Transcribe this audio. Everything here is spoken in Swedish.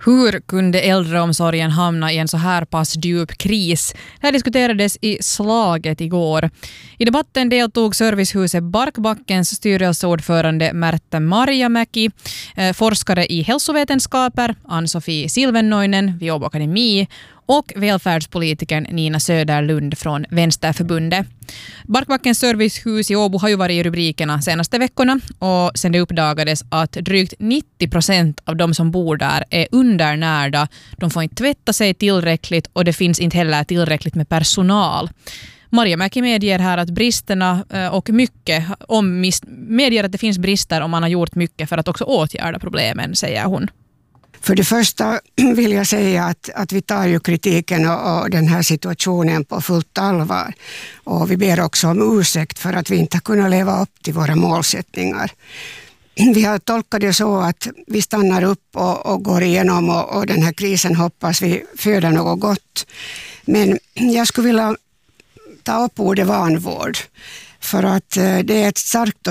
Hur kunde äldreomsorgen hamna i en så här pass djup kris? Det här diskuterades i Slaget igår. I debatten deltog servicehuset Barkbackens styrelseordförande Märta Marjamäki, forskare i hälsovetenskaper Ann-Sofie Silvennoinen vid Åbo Akademi och välfärdspolitikern Nina Söderlund från Vänsterförbundet. Barkbackens servicehus i Åbo har ju varit i rubrikerna senaste veckorna och sen det uppdagades att drygt 90% av de som bor där är undernärda. De får inte tvätta sig tillräckligt och det finns inte heller tillräckligt med personal. Marjamäki medger här att bristerna och medger att det finns brister om man har gjort mycket för att också åtgärda problemen, säger hon. För det första vill jag säga att vi tar ju kritiken och den här situationen på fullt allvar. Och vi ber också om ursäkt för att vi inte har kunnat leva upp till våra målsättningar. Vi har tolkat det så att vi stannar upp och går igenom och den här krisen hoppas vi föder något gott. Men jag skulle vilja ta upp ordet vanvård. För att det är ett starkt